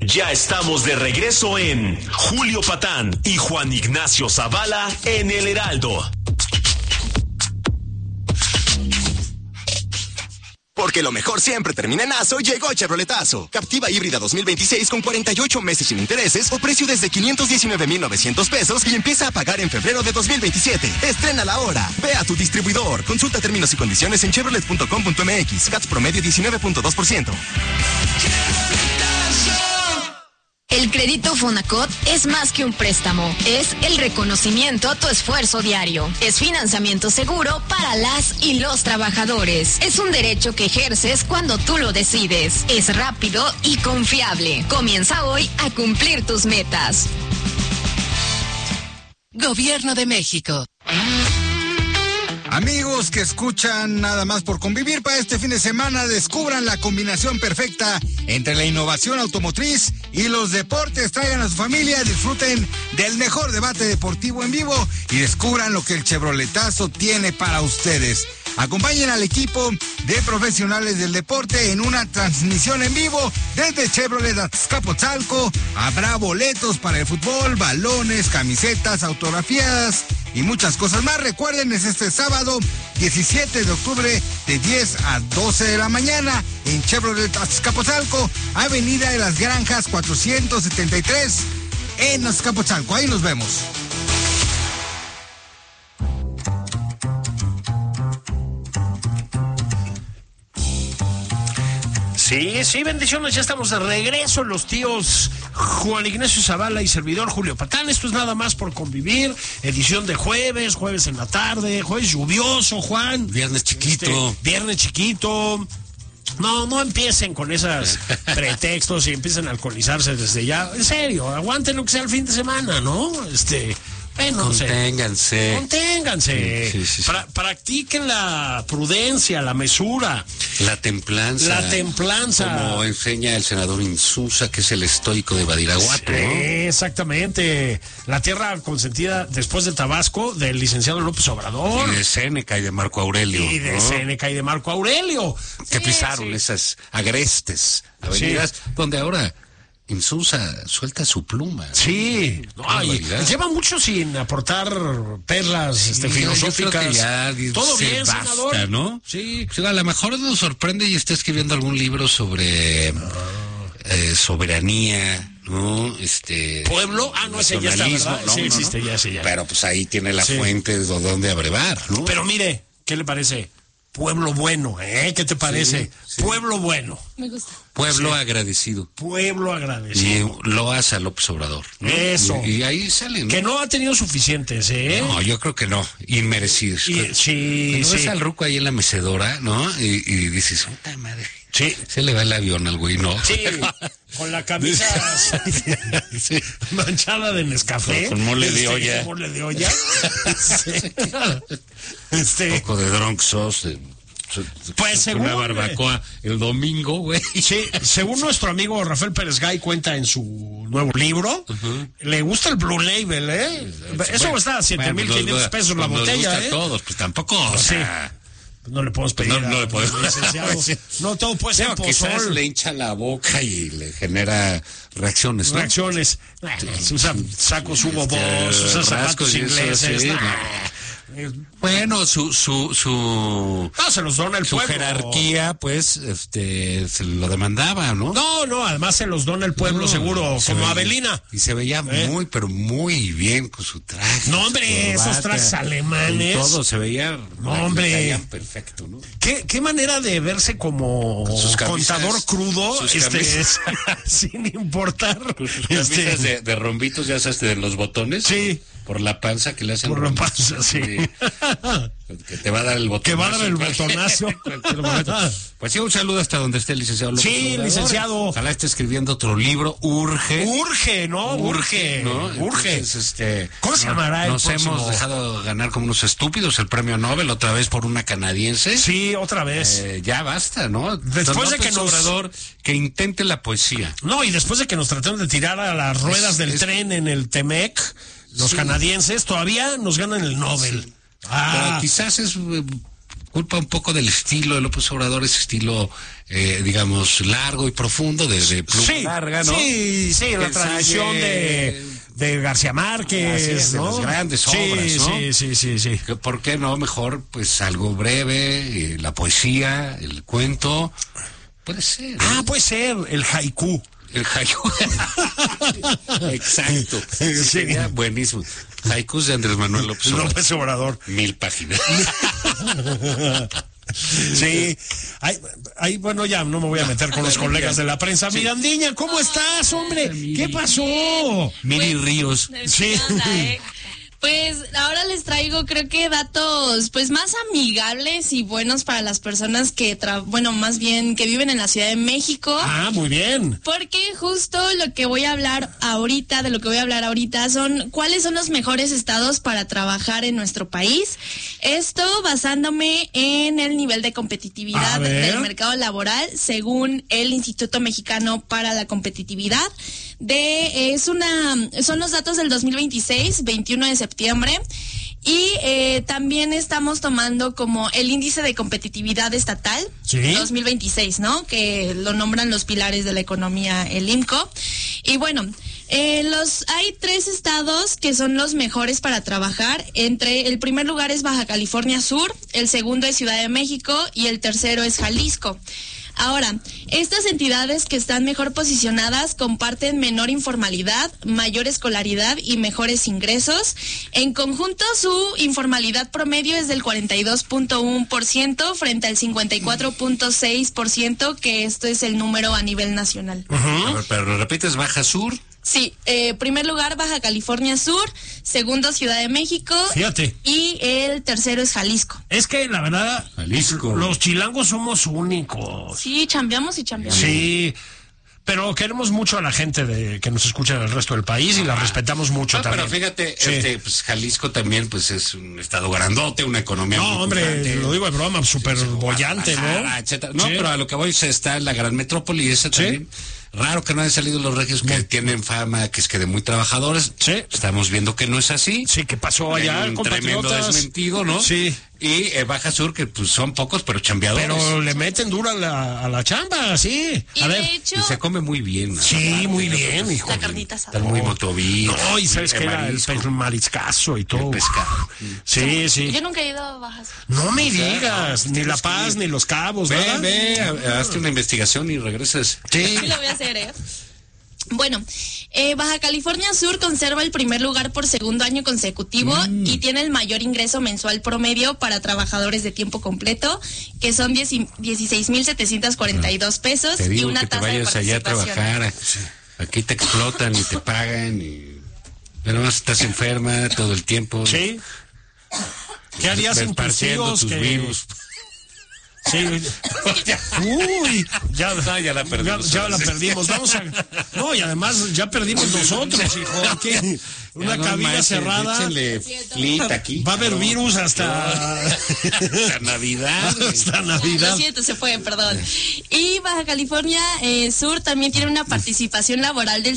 Ya estamos de regreso en Julio Patán y Juan Ignacio Zavala en El Heraldo. Porque lo mejor siempre termina en ASO, llegó Chevroletazo. Captiva híbrida 2026 con 48 meses sin intereses o precio desde 519,900 pesos y empieza a pagar en febrero de 2027. Estrénala ahora. Ve a tu distribuidor. Consulta términos y condiciones en chevrolet.com.mx. CATS promedio 19.2%. El crédito Fonacot es más que un préstamo, es el reconocimiento a tu esfuerzo diario. Es financiamiento seguro para las y los trabajadores. Es un derecho que ejerces cuando tú lo decides. Es rápido y confiable. Comienza hoy a cumplir tus metas. Gobierno de México. Amigos que escuchan Nada Más por Convivir, para este fin de semana descubran la combinación perfecta entre la innovación automotriz y los deportes. Traigan a su familia, disfruten del mejor debate deportivo en vivo y descubran lo que el Chevroletazo tiene para ustedes. Acompañen al equipo de profesionales del deporte en una transmisión en vivo desde Chevrolet Azcapotzalco. Habrá boletos para el fútbol, balones, camisetas autografiadas y muchas cosas más. Recuerden, es este sábado 17 de octubre de 10 a 12 de la mañana en Chevrolet Azcapotzalco, Avenida de las Granjas 473 en Azcapotzalco. Ahí nos vemos. Sí, bendiciones, ya estamos de regreso, los tíos Juan Ignacio Zavala y servidor Julio Patán. Esto es Nada Más por Convivir, edición de jueves en la tarde, jueves lluvioso, Juan. Viernes chiquito. Viernes chiquito. No empiecen con esos pretextos y empiecen a alcoholizarse desde ya. En serio, aguanten lo que sea el fin de semana, ¿no? Bueno, conténganse. Sí. Practiquen la prudencia, la mesura. La templanza. Como enseña el senador Insulza, que es el estoico de Badiraguato, ¿no? Exactamente. La tierra consentida después de Tabasco del licenciado López Obrador. Y de Séneca y de Marco Aurelio. Que pisaron esas agrestes avenidas donde ahora Insulza suelta su pluma. Sí, lleva mucho sin aportar perlas filosóficas. Todo bien, basta, senador, ¿no? Sí. A lo mejor nos sorprende y está escribiendo algún libro sobre soberanía, ¿no? Pueblo, no, ese ya está, ¿verdad? No, sí, no, existe, no. Ya. Pero pues ahí tiene la fuente de donde abrevar, ¿no? Pero mire, ¿qué le parece? Pueblo bueno, ¿qué te parece? Sí. Pueblo bueno. Me gusta. Pueblo agradecido. Pueblo agradecido. Y loas a López Obrador, ¿no? Eso. Y ahí salen, ¿no? Que no ha tenido suficientes, No, yo creo que no. Inmerecidos. Sí. Ves al ruco ahí en la mecedora, ¿no? Y dices, ¡puta madre! Sí. Se le va el avión al güey, ¿no? Sí. Con la camisa manchada de Nescafé. Con mole de olla. Mole de olla. Un poco de drunk sauce. Pues según una barbacoa el domingo, güey. Sí, según nuestro amigo Rafael Pérez Gay cuenta en su nuevo libro, le gusta el Blue Label, Eso cuesta 7,500 pesos la botella, gusta a todos, pues tampoco, no le podemos pedir no le podemos. No todo puede ser pozol. Quizás le hincha la boca y le genera reacciones, ¿no? Usa sacos Hugo Boss, usa zapatos ingleses. Bueno, se los dona el pueblo. Su jerarquía, pues, se lo demandaba, ¿no? No, además se los dona el pueblo, seguro, como Avelina. Y se veía pero muy bien con su traje. No, hombre, esos trajes alemanes. Todo se veía. No, hombre. Perfecto, ¿no? ¿Qué manera de verse como contador crudo, sin importar. Sus camisas de rombitos, ya sabes, de los botones. Sí. Por la panza que le hacen. Por la panza, sí. Que te va a dar el botonazo. Que va a dar el botonazo. Pues sí, un saludo hasta donde esté el licenciado López Obrador. Licenciado. Ojalá esté escribiendo otro libro. Urge, ¿no? Entonces, ¿cómo se llamará Nos hemos dejado ganar como unos estúpidos el premio Nobel otra vez por una canadiense. Sí, otra vez. Ya basta, ¿no? Después de que Obrador que intente la poesía. No, y después de que nos trataron de tirar a las ruedas del tren en el Temec, los canadienses todavía nos ganan el Nobel. Pero quizás es culpa un poco del estilo de López Obrador, ese estilo, digamos, largo y profundo, de pluma larga, ¿no? Sí, la tradición de García Márquez, de ¿no? las grandes obras, ¿no? Sí. ¿Por qué no? Mejor, pues, algo breve, la poesía, el cuento, puede ser. Puede ser, el haiku. El haiku. Exacto. Sería buenísimo. Haikus de Andrés Manuel López Obrador. 1000 páginas. Sí, bueno, ya no me voy a meter con los colegas de la prensa. Mirandiña, ¿cómo estás, hombre? ¿Qué pasó? Miri Ríos. Sí. Pues ahora les traigo, creo que datos pues más amigables y buenos para las personas que más bien que viven en la Ciudad de México. Muy bien. Porque justo de lo que voy a hablar ahorita son cuáles son los mejores estados para trabajar en nuestro país. Esto basándome en el nivel de competitividad del mercado laboral según el Instituto Mexicano para la Competitividad. Son los datos del 2026, 21 de septiembre, y también estamos tomando como el índice de competitividad estatal 2026, ¿no? Que lo nombran los pilares de la economía, el IMCO. Y bueno, hay 3 estados que son los mejores para trabajar. El primer lugar es Baja California Sur, el segundo es Ciudad de México y el tercero es Jalisco. Ahora, estas entidades que están mejor posicionadas comparten menor informalidad, mayor escolaridad y mejores ingresos. En conjunto, su informalidad promedio es del 42.1% frente al 54.6%, que esto es el número a nivel nacional. A ver, pero ¿lo repites? Baja Sur. Sí, primer lugar Baja California Sur, segundo Ciudad de México. Fíjate. Y el tercero es Jalisco. Es que la verdad, Jalisco. Los chilangos somos únicos. Sí, chambeamos y chambeamos. Sí, pero queremos mucho a la gente que nos escucha del resto del país y la respetamos mucho también. Pero fíjate, pues Jalisco también pues es un estado grandote, una economía muy importante. Lo digo de broma, súper bollante, ¿no? Etcétera. No, pero a lo que voy está en la gran metrópoli, esa también. Raro que no hayan salido los regios que tienen fama, que es que de muy trabajadores. Sí. Estamos viendo que no es así. Sí, que pasó allá un tremendo desmentido, ¿no? Sí. Y Baja Sur, que pues son pocos, pero chambeadores. Pero le meten duro a la chamba, sí. Y de hecho... Y se come muy bien. Sí, muy bien, hijo. La carnita asada. Están muy motoví. No, y sabes que era el mariscazo y todo. El pescado. Sí. Yo nunca he ido a Baja Sur. No me digas, ni La Paz, ni Los Cabos, ¿verdad? Hazte una investigación y regresas. Sí, lo voy a hacer, Bueno, Baja California Sur conserva el primer lugar por segundo año consecutivo y tiene el mayor ingreso mensual promedio para trabajadores de tiempo completo, que son 16,742 pesos te digo y una que te tasa de vayas allá a participación. trabajar. Aquí te explotan y te pagan pero además estás enferma todo el tiempo. Sí. ¿Qué harías en tus hijos tus virus? Sí. Uy, ya la perdimos. Ya la perdimos. No, y además ya perdimos nosotros, hijo. Aquí, una cabina cerrada. Aquí. Va a haber virus hasta Navidad. Hasta Navidad. Lo siento, se fue, perdón. Y Baja California Sur también tiene una participación laboral del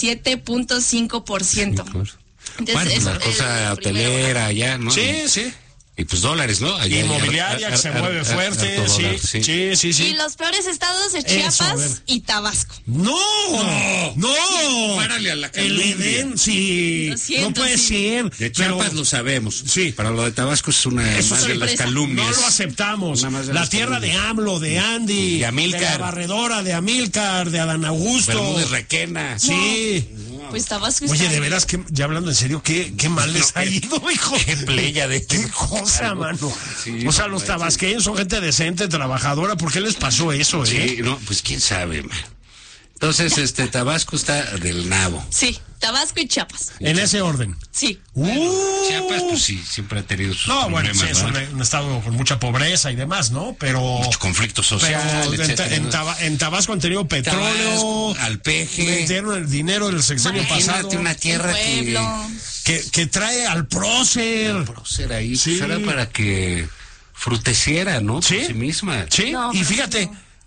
67.5%. Entonces, la cosa hotelera allá, ¿no? Sí. Y pues dólares, ¿no? Allá inmobiliaria que se mueve fuerte, sí. Y los peores estados es Chiapas y Tabasco. ¡No! Párale a la El Edén, sí. No puede ser. De Chiapas lo sabemos. Sí. Pero lo de Tabasco es una más de las calumnias. No lo aceptamos. La tierra de AMLO, de Andy, de Amílcar, de la barredora, de Amílcar, de Adán Augusto. Bermúdez Requena. Sí. Pues Tabasco. Oye, de veras que, ya hablando en serio, qué mal les ha ido, hijo. Qué playa de qué cosa, mano. Sí, o sea, los tabasqueños son gente decente, trabajadora. ¿Por qué les pasó eso, Sí, no, pues quién sabe, man. Entonces, Tabasco está del nabo. Sí, Tabasco y Chiapas. En ese orden. Sí. Chiapas, pues sí, siempre ha tenido sus problemas. Bueno, sí, es un estado con mucha pobreza y demás, ¿no? Pero... mucho conflicto social, etcétera. En Tabasco han tenido petróleo, alpeje. metieron el dinero del sexenio pasado. Una tierra que trae al prócer. El prócer ahí, sí. Pues era para que fruteciera, ¿no? Sí. Por sí misma. Sí, no, y fíjate...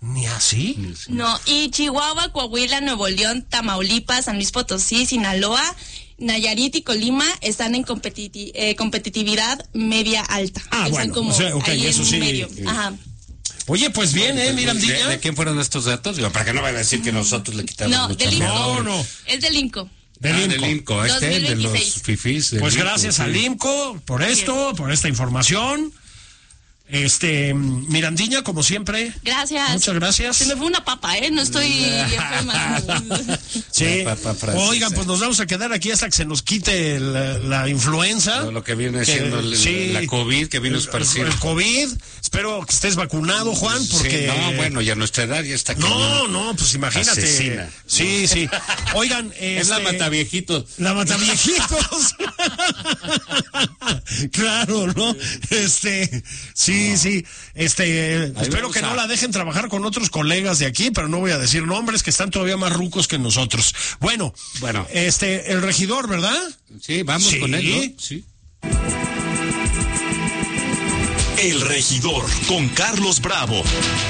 ¿Ni así? No, y Chihuahua, Coahuila, Nuevo León, Tamaulipas, San Luis Potosí, Sinaloa, Nayarit y Colima están en competitividad media alta. Bueno, como ahí eso sí. medio. Ajá. Oye, pues bien, Mirandilla. ¿De quién fueron estos datos? Digo, para que no vayan a decir que nosotros le quitamos mucho. No. Es del INCO. Del INCO, de los fifís. Pues gracias al INCO por esto, por esta información. Mirandilla, como siempre. Gracias. Muchas gracias. Se me fue una papa, no estoy enferma. Sí. Oigan, pues nos vamos a quedar aquí hasta que se nos quite la influenza. Lo que viene siendo la COVID, que vino a esparcir. El COVID. Espero que estés vacunado, Juan, porque... Sí, bueno, ya a nuestra edad ya está... No, pues imagínate. Asesina. Sí. Oigan, es la mataviejitos. La mataviejitos. Claro, ¿no? Sí. Espero que no la dejen trabajar con otros colegas de aquí, pero no voy a decir nombres que están todavía más rucos que nosotros. Bueno. El regidor, ¿verdad? Sí, vamos con él, ¿no? Sí. El regidor con Carlos Bravo.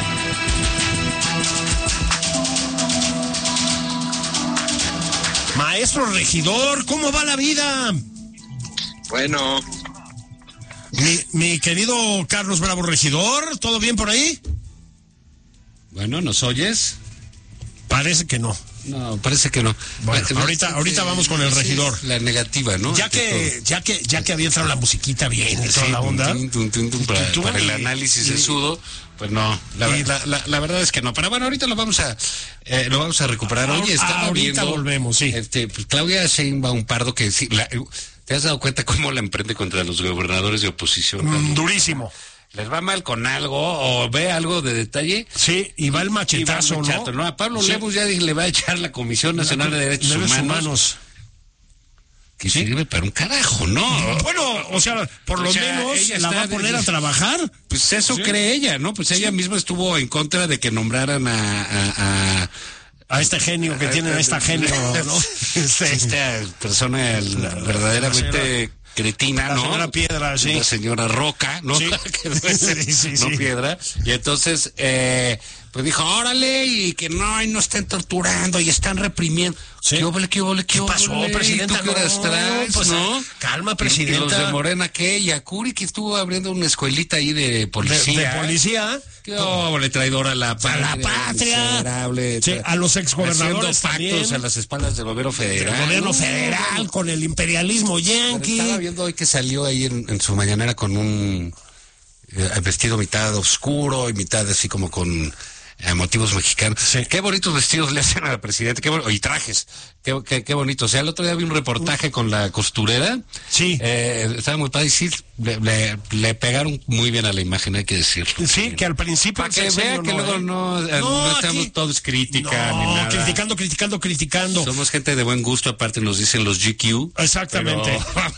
Maestro regidor, ¿cómo va la vida? Bueno. Mi querido Carlos Bravo regidor, ¿todo bien por ahí? Bueno, ¿nos oyes? Parece que no. No, parece que no. Bueno, ahorita vamos con el regidor. La negativa, ¿no? Ya que había entrado la musiquita bien y toda la onda. Para el análisis de sudo, pues no. La verdad es que no. Pero bueno, ahorita lo vamos a recuperar. Oye, estaba ahorita viendo, volvemos, sí. Pues Claudia Sheinbaum Pardo, que sí, ¿te has dado cuenta cómo la emprende contra los gobernadores de oposición? Durísimo. Les va mal con algo o ve algo de detalle. Sí, y va el machetazo, ¿no? A Pablo Lemus ya le va a echar la Comisión Nacional de Derechos Humanos. Que sirve para un carajo, ¿no? Bueno, o sea, por lo menos la va a poner a trabajar. Pues eso cree ella, ¿no? Pues ella misma estuvo en contra de que nombraran a este genio que tienen, a esta genio, ¿no? Esta persona verdaderamente cretina, ¿no? La señora Piedra, sí. La señora Roca, ¿no? Sí. No Piedra. Y entonces, pues dijo, órale, y que no estén torturando y están reprimiendo. Sí. ¿Qué pasó, presidenta? ¿Tú qué horas traes, pues, no? Calma, presidenta. Y los de Morena, ¿qué? Y Acuri, que estuvo abriendo una escuelita ahí de policía. ¿De policía? ¿Qué le traidora a la patria? A la patria. Miserable. Sí, a los exgobernadores haciendo pactos a las espaldas del gobierno federal. El gobierno federal con el imperialismo yanqui. Estaba viendo hoy que salió ahí en su mañanera con un vestido mitad oscuro y mitad así como con motivos mexicanos. Sí. Qué bonitos vestidos le hacen a la presidenta, y trajes, qué bonito. O sea, el otro día vi un reportaje con la costurera. Sí. Estaba muy padre y sí, le pegaron muy bien a la imagen, hay que decirlo. Sí, que al principio... Para que vea que luego no estamos aquí, todos crítica ni nada. Criticando. Somos gente de buen gusto, aparte nos dicen los GQ. Exactamente.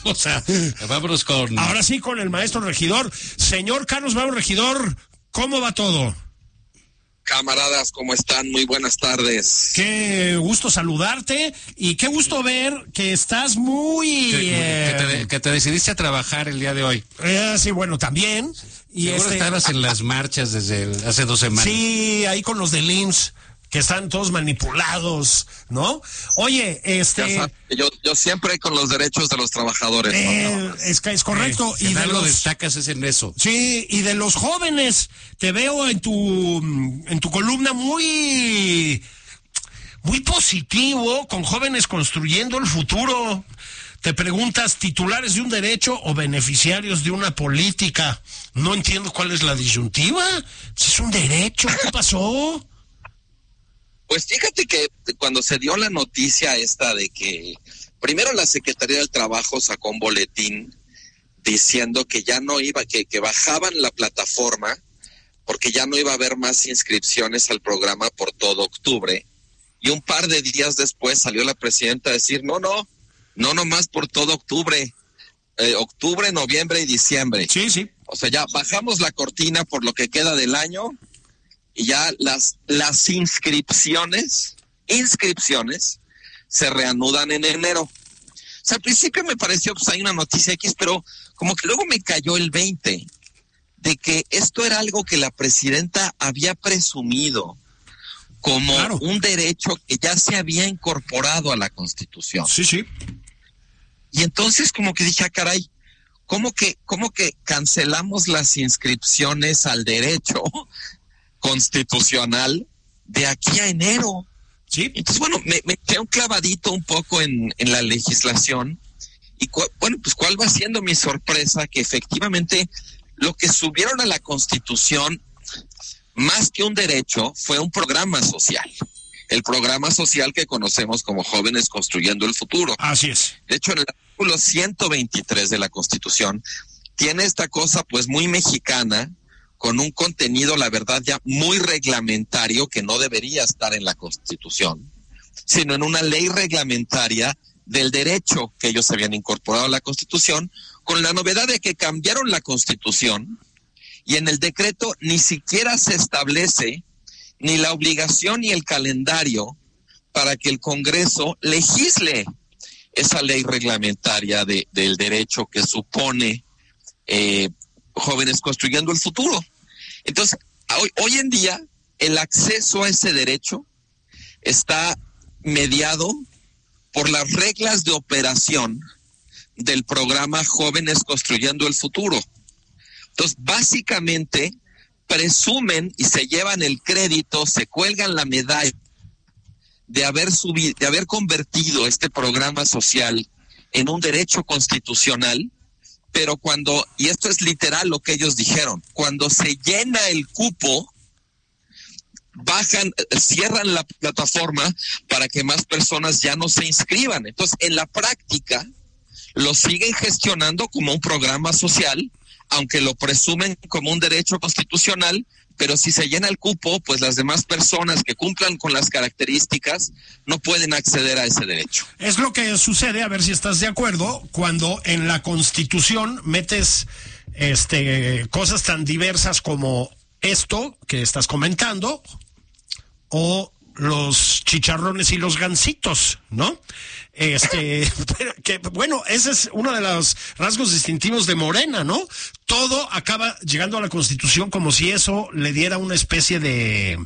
Vámonos con... Ahora sí, con el maestro regidor. Señor Carlos Bravo, regidor, ¿cómo va todo? Camaradas, ¿cómo están? Muy buenas tardes. Qué gusto saludarte y qué gusto ver que estás muy... Que te decidiste a trabajar el día de hoy. Sí, bueno, también. Y seguro estabas en las marchas desde hace 2 semanas. Sí, ahí con los del IMSS, que están todos manipulados, ¿no? Oye, Yo siempre con los derechos de los trabajadores. Es correcto. Y de los destacas es en eso. Sí, y de los jóvenes, te veo en tu columna muy positivo, con jóvenes construyendo el futuro. Te preguntas, ¿titulares de un derecho o beneficiarios de una política? No entiendo cuál es la disyuntiva. Es un derecho, ¿qué pasó? Pues fíjate que cuando se dio la noticia esta de que primero la Secretaría del Trabajo sacó un boletín diciendo que ya no iba, que bajaban la plataforma porque ya no iba a haber más inscripciones al programa por todo octubre, y un par de días después salió la presidenta a decir no más por todo octubre, octubre, noviembre y diciembre. Sí. O sea, ya bajamos la cortina por lo que queda del año. Y ya las inscripciones se reanudan en enero. O sea, al principio me pareció, pues hay una noticia X, pero como que luego me cayó el 20 de que esto era algo que la presidenta había presumido como un derecho que ya se había incorporado a la Constitución. Sí, sí. Y entonces como que dije, caray, ¿cómo que cancelamos las inscripciones al derecho constitucional de aquí a enero? Sí. Entonces, bueno, me eché un clavadito un poco en la legislación y bueno, pues cuál va siendo mi sorpresa, que efectivamente lo que subieron a la Constitución, más que un derecho, fue un programa social. El programa social que conocemos como Jóvenes Construyendo el Futuro. Así es. De hecho, en el artículo 123 de la Constitución, tiene esta cosa pues muy mexicana, con un contenido, la verdad, ya muy reglamentario, que no debería estar en la Constitución, sino en una ley reglamentaria del derecho que ellos habían incorporado a la Constitución, con la novedad de que cambiaron la Constitución y en el decreto ni siquiera se establece ni la obligación ni el calendario para que el Congreso legisle esa ley reglamentaria del derecho que supone Jóvenes Construyendo el Futuro. Entonces, hoy en día, el acceso a ese derecho está mediado por las reglas de operación del programa Jóvenes Construyendo el Futuro. Entonces, básicamente, presumen y se llevan el crédito, se cuelgan la medalla de haber convertido este programa social en un derecho constitucional, pero y esto es literal lo que ellos dijeron, cuando se llena el cupo, cierran la plataforma para que más personas ya no se inscriban. Entonces, en la práctica, lo siguen gestionando como un programa social, aunque lo presumen como un derecho constitucional, pero si se llena el cupo, pues las demás personas que cumplan con las características no pueden acceder a ese derecho. Es lo que sucede, a ver si estás de acuerdo, cuando en la Constitución metes cosas tan diversas como esto que estás comentando, o los chicharrones y los gansitos, ¿no? Que bueno, ese es uno de los rasgos distintivos de Morena, ¿no? Todo acaba llegando a la Constitución como si eso le diera una especie de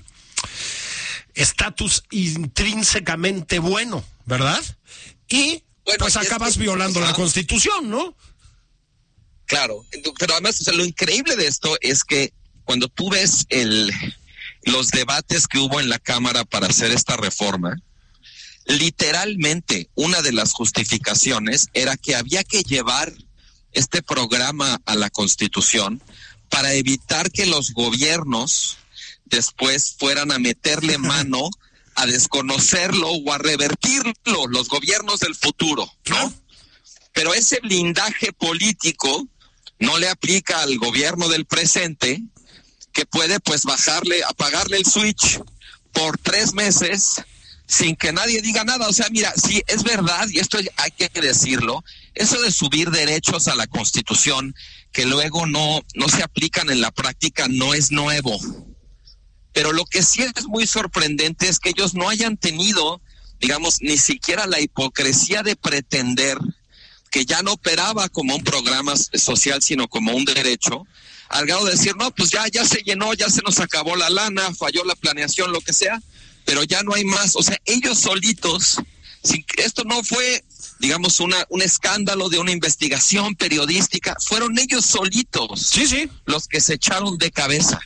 estatus intrínsecamente bueno, ¿verdad? Y bueno, pues acabas violando la Constitución, ¿no? Claro, pero además, o sea, lo increíble de esto es que cuando tú ves los debates que hubo en la Cámara para hacer esta reforma, literalmente una de las justificaciones era que había que llevar este programa a la Constitución para evitar que los gobiernos después fueran a meterle mano a desconocerlo o a revertirlo, los gobiernos del futuro, ¿no? Pero ese blindaje político no le aplica al gobierno del presente, que puede pues apagarle el switch por 3 meses sin que nadie diga nada. O sea, mira, sí, es verdad, y esto hay que decirlo, eso de subir derechos a la Constitución que luego no se aplican en la práctica no es nuevo. Pero lo que sí es muy sorprendente es que ellos no hayan tenido, digamos, ni siquiera la hipocresía de pretender que ya no operaba como un programa social, sino como un derecho, al grado de decir, no, pues ya se llenó, ya se nos acabó la lana, falló la planeación, lo que sea, pero ya no hay más. O sea, ellos solitos, esto no fue, digamos, un escándalo de una investigación periodística, fueron ellos solitos los que se echaron de cabeza.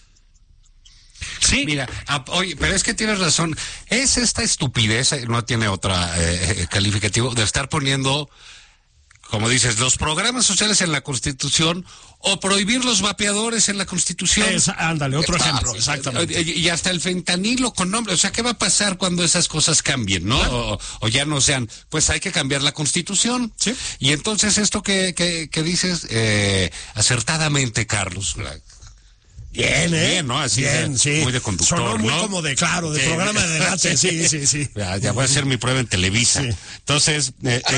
Sí. Mira, oye, pero es que tienes razón, es esta estupidez, no tiene otra calificativo, de estar poniendo, como dices, los programas sociales en la Constitución o prohibir los vapeadores en la Constitución. Ándale, otro ejemplo, exactamente. Y hasta el fentanilo con nombre. O sea, ¿qué va a pasar cuando esas cosas cambien, no? Bueno. O ya no sean. Pues hay que cambiar la Constitución. Sí. Y entonces esto que dices acertadamente, Carlos. Bien, ¿no? Así bien, sí. Muy de conductor, sonó muy ¿no? como de programa de debate, sí. Ya voy a hacer mi prueba en Televisa. Sí. Entonces,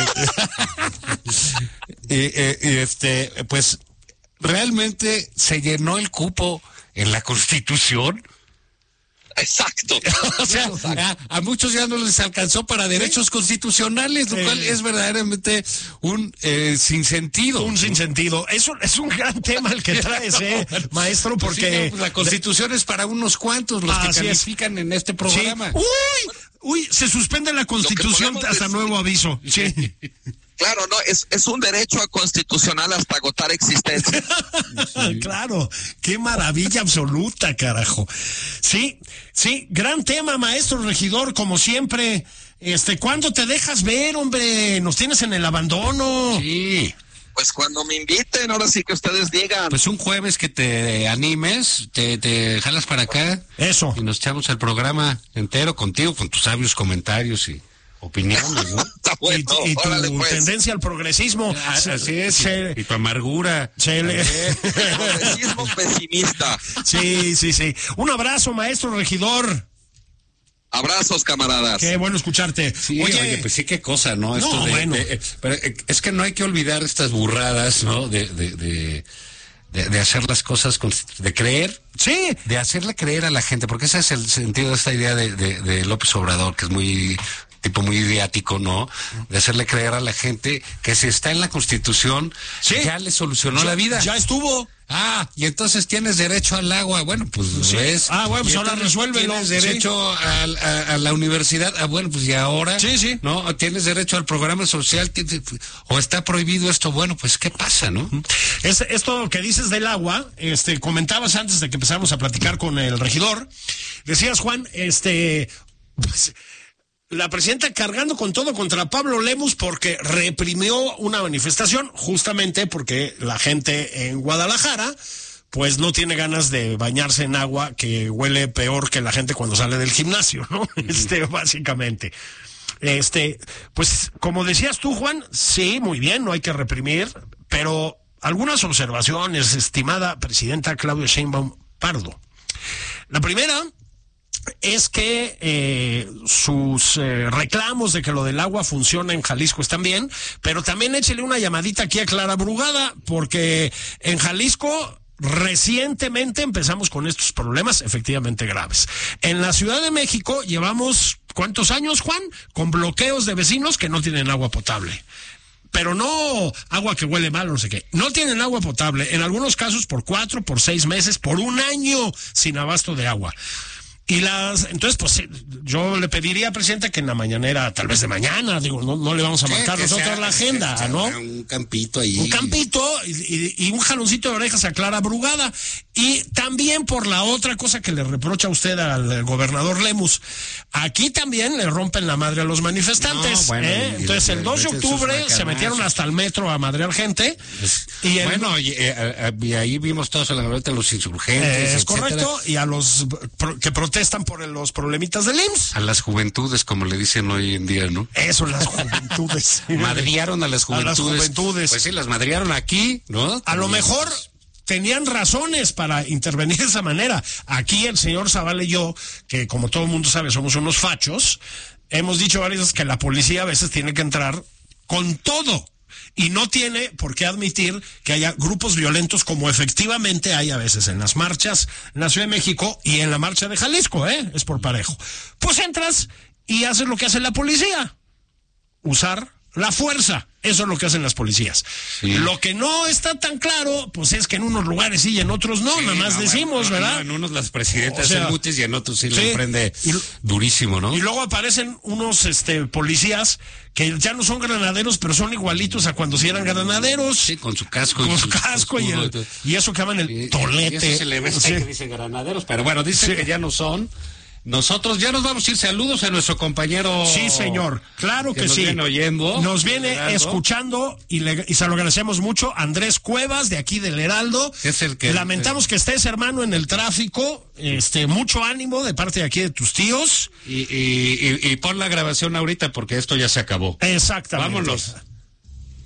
pues, realmente se llenó el cupo en la Constitución. Exacto. O sea, a muchos ya no les alcanzó para derechos constitucionales, lo cual es verdaderamente un sinsentido. Un sinsentido. Eso es un gran tema el que traes, maestro, porque... Sí, la Constitución es para unos cuantos los que califican en este programa. Sí. Uy, se suspende la Constitución hasta nuevo aviso. Sí. Claro, no, es un derecho constitucional hasta agotar existencia. Sí. Claro, qué maravilla absoluta, carajo. Sí, gran tema, maestro regidor, como siempre. ¿Cuándo te dejas ver, hombre? Nos tienes en el abandono. Sí. Pues cuando me inviten, ahora sí que ustedes digan. Pues un jueves que te animes, te jalas para acá. Eso. Y nos echamos el programa entero contigo, con tus sabios comentarios y opiniones, ¿no? Está bueno, y tu pues. tendencia al progresismo. Así es, y tu amargura. Progresismo pesimista. Sí. Un abrazo, maestro regidor. Abrazos, camaradas. Qué bueno escucharte. Sí, oye, pues sí, qué cosa, ¿no? Esto pero es que no hay que olvidar estas burradas, ¿no? De hacer las cosas, de creer. Sí. De hacerle creer a la gente, porque ese es el sentido de esta idea de López Obrador, que es muy idiático, ¿no? De hacerle creer a la gente que si está en la Constitución, ya le solucionó la vida. Ya estuvo. Y entonces tienes derecho al agua. Bueno, pues ves. Bueno, pues ahora resuélvelo. Tienes derecho a la universidad. Bueno, pues y ahora. Sí. ¿No? Tienes derecho al programa social. O está prohibido esto. Bueno, pues ¿qué pasa, no? Esto que dices del agua, comentabas antes de que empezáramos a platicar con el regidor. Decías, Juan, pues, la presidenta cargando con todo contra Pablo Lemus porque reprimió una manifestación, justamente porque la gente en Guadalajara pues no tiene ganas de bañarse en agua que huele peor que la gente cuando sale del gimnasio, ¿no? Básicamente. Pues como decías tú, Juan, sí, muy bien, no hay que reprimir, pero algunas observaciones, estimada presidenta Claudia Sheinbaum Pardo. La primera es que sus reclamos de que lo del agua funciona en Jalisco están bien, pero también échele una llamadita aquí a Clara Brugada, porque en Jalisco recientemente empezamos con estos problemas efectivamente graves. En la Ciudad de México llevamos, ¿cuántos años, Juan? Con bloqueos de vecinos que no tienen agua potable. Pero no agua que huele mal o no sé qué. No tienen agua potable, en algunos casos por 4, por 6 meses, por 1 año sin abasto de agua. Entonces, pues yo le pediría, presidente, que en la mañanera, tal vez de mañana, no le vamos a marcar nosotros la agenda, ¿no? Un campito ahí. Un campito y un jaloncito de orejas a Clara Brugada. Y también por la otra cosa que le reprocha usted al gobernador Lemus. Aquí también le rompen la madre a los manifestantes. No, bueno, entonces, el 2 de octubre se metieron hasta el metro a madrear gente. Y ahí vimos todos a la glorieta los insurgentes. Es correcto. Y a los que protestan por los problemitas del IMSS. A las juventudes, como le dicen hoy en día, ¿no? Eso, las juventudes. Madrearon a las juventudes. Pues sí, las madrearon aquí, ¿no? A lo mejor tenían razones para intervenir de esa manera. Aquí el señor Zavala y yo, que como todo el mundo sabe somos unos fachos, hemos dicho varias veces que la policía a veces tiene que entrar con todo. Y no tiene por qué admitir que haya grupos violentos como efectivamente hay a veces en las marchas en la Ciudad de México y en la marcha de Jalisco, es por parejo. Pues entras y haces lo que hace la policía, usar la fuerza. Eso es lo que hacen las policías. Sí. Lo que no está tan claro, pues es que en unos lugares sí y en otros no, nada más decimos, ¿verdad? En unos las presidentas hacen mutis y en otros sí le prende durísimo, ¿no? Y luego aparecen unos policías que ya no son granaderos, pero son igualitos a cuando sí eran granaderos. Sí, con su casco. Con su casco y eso que llaman el tolete. Y eso se le ve que dicen granaderos, pero bueno, dicen que ya no son. Nosotros ya nos vamos a ir. Saludos a nuestro compañero. Sí, señor. Claro que sí. Nos viene oyendo. Nos viene escuchando y se lo agradecemos mucho. Andrés Cuevas, de aquí del Heraldo. Es el que. Lamentamos que estés, hermano, en el tráfico. Mucho ánimo de parte de aquí de tus tíos. Y pon la grabación ahorita porque esto ya se acabó. Exactamente. Vámonos.